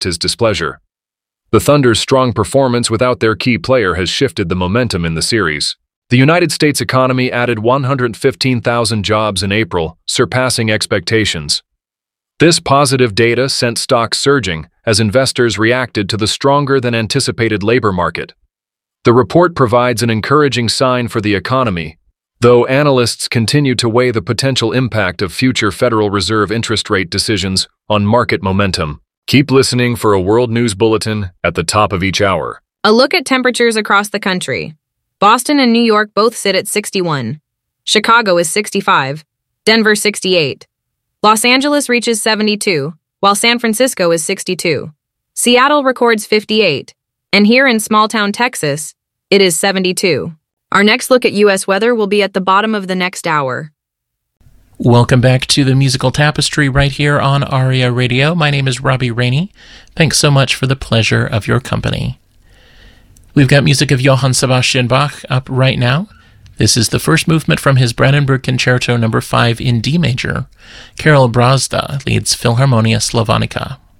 his displeasure. The Thunder's strong performance without their key player has shifted the momentum in the series. The United States economy added 115,000 jobs in April, surpassing expectations. This positive data sent stocks surging as investors reacted to the stronger-than-anticipated labor market. The report provides an encouraging sign for the economy, though analysts continue to weigh the potential impact of future Federal Reserve interest rate decisions on market momentum. Keep listening for a World News Bulletin at the top of each hour. A look at temperatures across the country. Boston and New York both sit at 61. Chicago is 65. Denver 68. Los Angeles reaches 72, while San Francisco is 62. Seattle records 58. And here in small-town Texas, it is 72. Our next look at U.S. weather will be at the bottom of the next hour. Welcome back to the Musical Tapestry right here on ARIA Radio. My name is Robbie Rainey. Thanks so much for the pleasure of your company. We've got music of Johann Sebastian Bach up right now. This is the first movement from his Brandenburg Concerto No. 5 in D major. Karol Brazda leads Philharmonia Slavonica.